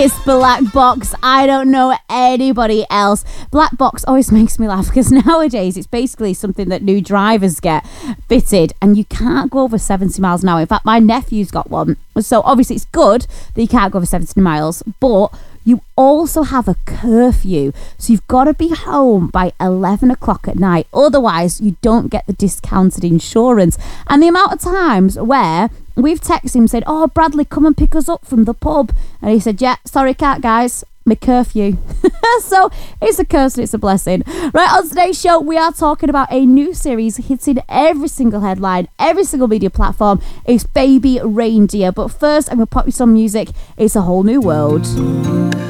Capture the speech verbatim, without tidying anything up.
It's Black Box. I don't know anybody else. Black Box always makes me laugh because nowadays it's basically something that new drivers get fitted and you can't go over seventy miles an hour. In fact, my nephew's got one. So obviously it's good that you can't go over seventy miles, but you also have a curfew. So you've got to be home by eleven o'clock at night. Otherwise, you don't get the discounted insurance. And the amount of times where we've texted him, said, oh, Bradley, come and pick us up from the pub. And he said, yeah, sorry, cat guys, my curfew. So it's a curse and it's a blessing. Right, on today's show, we are talking about a new series hitting every single headline, every single media platform. It's Baby Reindeer. But first, I'm going to pop you some music. It's A Whole New World.